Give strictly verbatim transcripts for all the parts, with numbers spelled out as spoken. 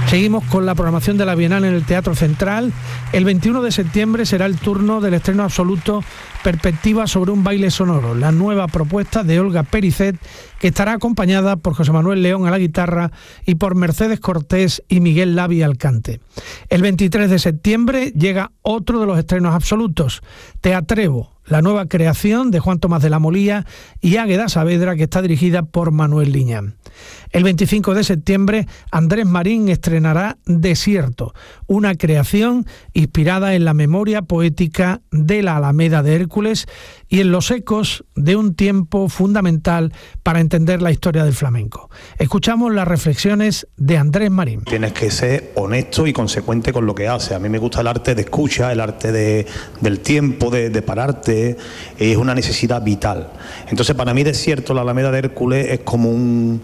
Seguimos con la programación de la Bienal en el Teatro Central. El veintiuno de septiembre será el turno del estreno absoluto Perspectiva sobre un baile sonoro, la nueva propuesta de Olga Pericet, que estará acompañada por José Manuel León a la guitarra y por Mercedes Cortés y Miguel Lavi al cante. El veintitrés de septiembre llega otro de los estrenos absolutos, Te Atrevo, la nueva creación de Juan Tomás de la Molía y Águeda Saavedra, que está dirigida por Manuel Liñán. El veinticinco de septiembre, Andrés Marín estrenará Desierto, una creación inspirada en la memoria poética de la Alameda de Hércules y en los ecos de un tiempo fundamental para entender la historia del flamenco. Escuchamos las reflexiones de Andrés Marín. Tienes que ser honesto y consecuente con lo que haces. A mí me gusta el arte de escucha, el arte de, del tiempo, de, de pararte, es una necesidad vital. Entonces, para mí, Desierto, la Alameda de Hércules, es como un...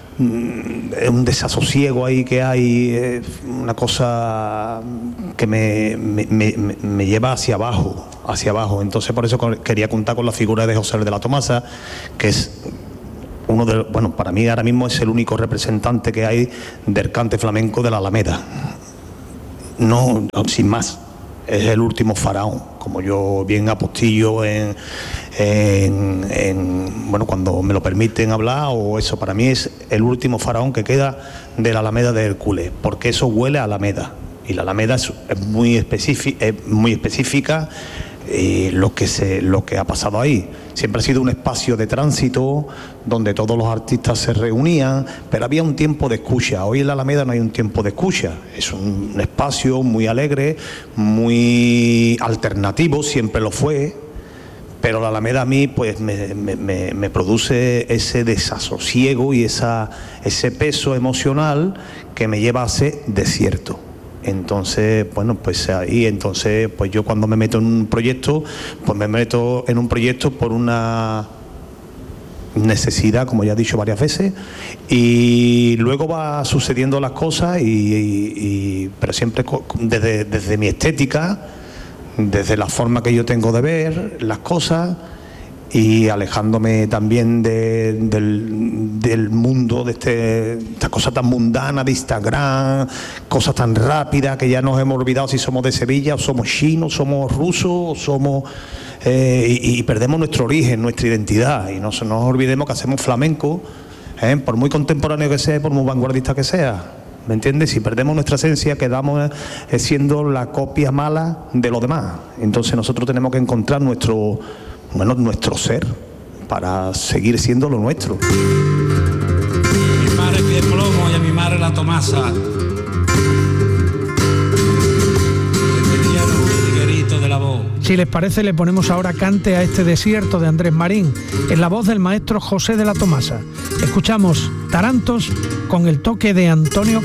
es un desasosiego ahí que hay, es una cosa que me, me, me, me lleva hacia abajo, hacia abajo. Entonces por eso quería contar con la figura de José de la Tomasa, que es uno de, bueno, para mí ahora mismo es el único representante que hay del cante flamenco de la Alameda. No, no sin más. Es el último faraón, como yo bien apostillo en, en, en, bueno, cuando me lo permiten hablar, o eso, para mí es el último faraón que queda de la Alameda de Hércules, porque eso huele a Alameda, y la Alameda es, es, muy, específica, es muy específica, y lo que se, lo que ha pasado ahí. Siempre ha sido un espacio de tránsito donde todos los artistas se reunían, pero había un tiempo de escucha. Hoy en la Alameda no hay un tiempo de escucha, es un espacio muy alegre, muy alternativo, siempre lo fue, pero la Alameda a mí pues me, me, me, me produce ese desasosiego y esa, ese peso emocional que me lleva a ser desierto. Entonces, bueno, pues ahí, entonces, pues yo cuando me meto en un proyecto, pues me meto en un proyecto por una necesidad, como ya he dicho varias veces, y luego va sucediendo las cosas, y, y, y pero siempre desde, desde mi estética, desde la forma que yo tengo de ver las cosas, y alejándome también de, del, del mundo de este, esta cosa tan mundana de Instagram, cosas tan rápidas que ya nos hemos olvidado si somos de Sevilla o somos chinos, somos rusos o somos eh, y, y perdemos nuestro origen, nuestra identidad, y no nos olvidemos que hacemos flamenco, eh, por muy contemporáneo que sea, por muy vanguardista que sea. ¿Me entiendes? Si perdemos nuestra esencia, quedamos eh, siendo la copia mala de lo demás. Entonces nosotros tenemos que encontrar nuestro bueno, nuestro ser, para seguir siendo lo nuestro. Mi madre pide plomo y a mi madre la Tomasa. De la voz. Si les parece, le ponemos ahora cante a este Desierto de Andrés Marín, en la voz del maestro José de la Tomasa. Escuchamos Tarantos con el toque de Antonio